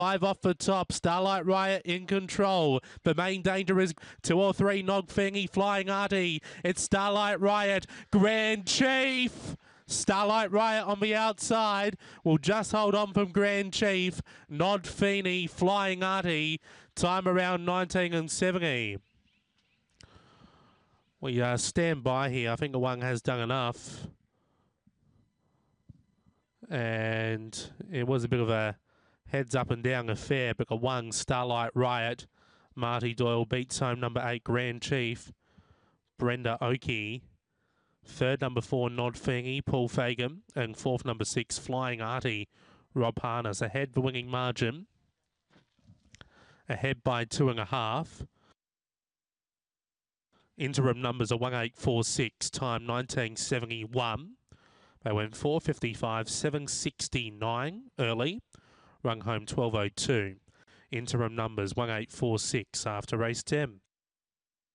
5 off the top, Starlight Riot in control. The main danger is 2 or 3, Nogfingy, Flying Artie. It's Starlight Riot, Grand Chief. Starlight Riot on the outside will just hold on from Grand Chief. Nod Feeney, Flying Artie, time around 19 and 70. We stand by here. I think the one has done enough. And it was a bit of a heads up and down affair, but the one, Starlight Riot, Marty Doyle beats home number 8, Grand Chief, Brenda Oakey. Third, number 4, Nod Feeney, Paul Fagan. And fourth, number 6, Flying Artie, Rob Harness. Ahead the winning margin. Ahead by 2.5. Interim numbers are 1846, time 1971. They went 4:55, 7:69 early. Rung home 12:02. Interim numbers 1846 after race 10.